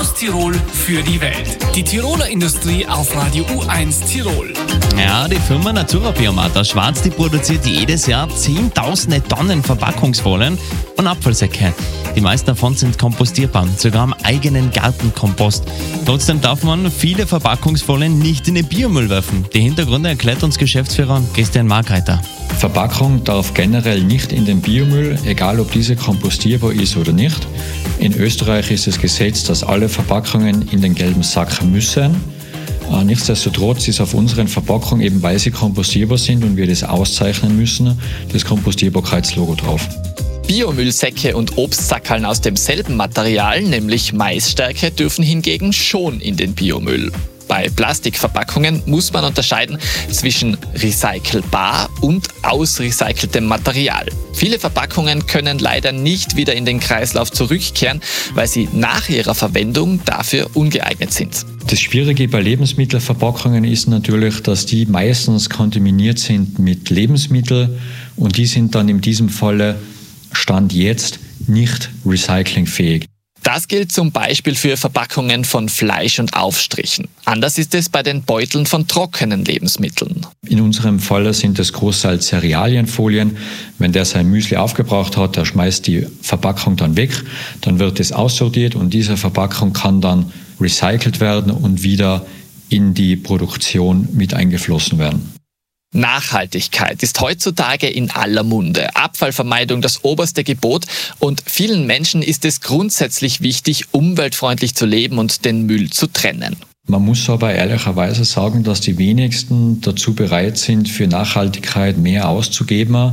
Aus Tirol für die Welt. Die Tiroler Industrie auf Radio U1 Tirol. Ja, die Firma Natura Biomat aus Schwarz, die produziert jedes Jahr zehntausende Tonnen Verpackungsfolien und Abfallsäcke. Die meisten davon sind kompostierbar, sogar am eigenen Gartenkompost. Trotzdem darf man viele Verpackungsfolien nicht in den Biomüll werfen. Die Hintergründe erklärt uns Geschäftsführer Christian Margreiter. Verpackung darf generell nicht in den Biomüll, egal ob diese kompostierbar ist oder nicht. In Österreich ist es Gesetz, dass alle Verpackungen in den gelben Sack müssen. Nichtsdestotrotz ist auf unseren Verpackungen, eben weil sie kompostierbar sind und wir das auszeichnen müssen, das Kompostierbarkeitslogo drauf. Biomüllsäcke und Obstsackerln aus demselben Material, nämlich Maisstärke, dürfen hingegen schon in den Biomüll. Bei Plastikverpackungen muss man unterscheiden zwischen recycelbar und ausrecyceltem Material. Viele Verpackungen können leider nicht wieder in den Kreislauf zurückkehren, weil sie nach ihrer Verwendung dafür ungeeignet sind. Das Schwierige bei Lebensmittelverpackungen ist natürlich, dass die meistens kontaminiert sind mit Lebensmitteln und die sind dann in diesem Falle Stand jetzt nicht recyclingfähig. Das gilt zum Beispiel für Verpackungen von Fleisch und Aufstrichen. Anders ist es bei den Beuteln von trockenen Lebensmitteln. In unserem Fall sind es großteils Cerealienfolien. Wenn der sein Müsli aufgebraucht hat, der schmeißt die Verpackung dann weg, dann wird es aussortiert und diese Verpackung kann dann recycelt werden und wieder in die Produktion mit eingeflossen werden. Nachhaltigkeit ist heutzutage in aller Munde. Abfallvermeidung das oberste Gebot und vielen Menschen ist es grundsätzlich wichtig, umweltfreundlich zu leben und den Müll zu trennen. Man muss aber ehrlicherweise sagen, dass die wenigsten dazu bereit sind, für Nachhaltigkeit mehr auszugeben.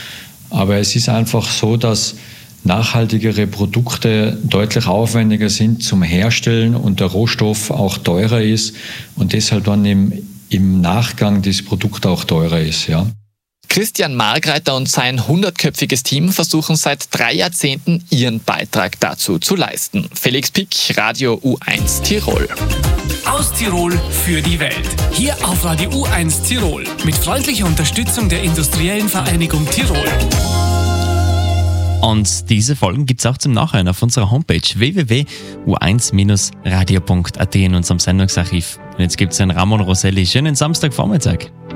Aber es ist einfach so, dass nachhaltigere Produkte deutlich aufwendiger sind zum Herstellen und der Rohstoff auch teurer ist und deshalb dann im Nachgang das Produkt auch teurer ist. Ja. Christian Margreiter und sein 100-köpfiges Team versuchen seit 3 Jahrzehnten ihren Beitrag dazu zu leisten. Felix Pick, Radio U1 Tirol. Aus Tirol für die Welt. Hier auf Radio U1 Tirol. Mit freundlicher Unterstützung der Industriellen Vereinigung Tirol. Und diese Folgen gibt es auch zum Nachhören auf unserer Homepage www.u1-radio.at in unserem Sendungsarchiv. Und jetzt gibt es einen Ramon Roselli. Schönen Samstagvormittag.